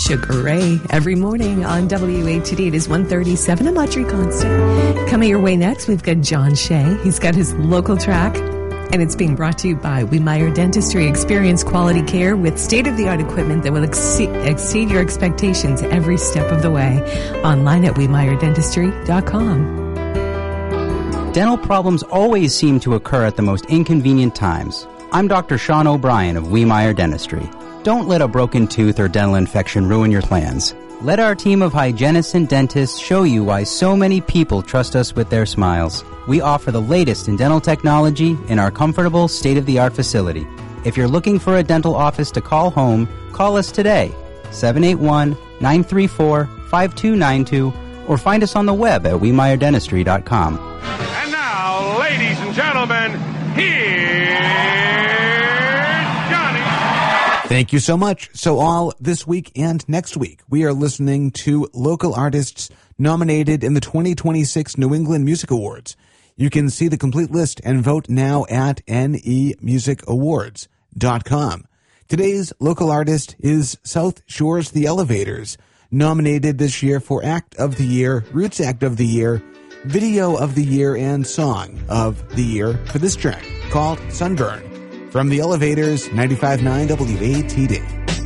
Sugar Ray every morning on WATD. It is 1:37. I'm Audrey Constant. Coming your way next, we've got John Shea. He's got his local track, and it's being brought to you by Wiemeyer Dentistry. Experience quality care with state-of-the-art equipment that will exceed your expectations every step of the way. Online at WiemeyerDentistry.com. Dental problems always seem to occur at the most inconvenient times. I'm Dr. Sean O'Brien of Wiemeyer Dentistry. Don't let a broken tooth or dental infection ruin your plans. Let our team of hygienists and dentists show you why so many people trust us with their smiles. We offer the latest in dental technology in our comfortable, state-of-the-art facility. If you're looking for a dental office to call home, call us today, 781-934-5292, or find us on the web at WiemeyerDentistry.com. And now, ladies and gentlemen, here's Johnny. Thank you so much. So all this week and next week, we are listening to local artists nominated in the 2026 New England Music Awards. You can see the complete list and vote now at nemusicawards.com. Today's local artist is South Shores The Elevators, nominated this year for Act of the Year, Roots Act of the Year, Video of the Year, and Song of the Year for this track called Sunburn. From The Elevators, 95.9 WATD.